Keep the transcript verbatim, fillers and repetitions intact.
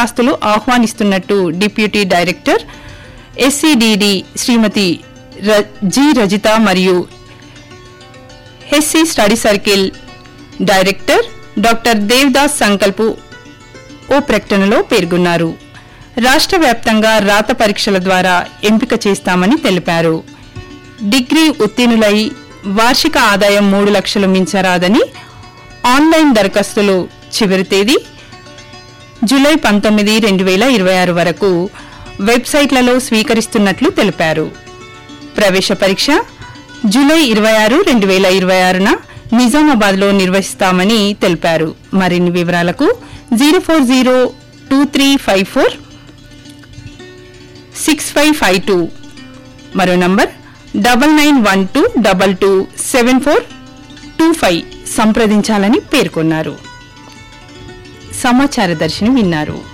దరఖాస్తులు ఆహ్వానిస్తున్నట్టు deputy director ఎస్సీడీడీ శ్రీమతి G Rajitha మరియు HC study circle director doctor Devdas సంకల్పు ఓ ప్రకటనలో పేర్కొన్నారు. రాష్ట్ర వ్యాప్తంగా రాత పరీక్షల ద్వారా ఎంపిక చేస్తామని తెలిపారు. డిగ్రీ ఉత్తీర్ణులై వార్షిక ఆదాయం మూడు లక్షలు మించరాదని ఆన్లైన్ దరఖాస్తులు చివరి తేదీ జూలై పంతొమ్మిది రెండు వేల ఇరవై ఆరు వరకు వెబ్సైట్లలో స్వీకరిస్తున్నట్లు తెలిపారు. ప్రవేశ పరీక్ష జూలై ఇరవై ఆరు రెండు వేల ఇరవై ఆరున నిజామాబాద్ లో నిర్వహిస్తామని తెలిపారు. మరిన్ని వివరాలకు zero four zero two three five four six five five two మరో number double nine one two double two seven four two five సంప్రదించాలని పేర్కొన్నారు. సమాచార దర్శిని విన్నారు.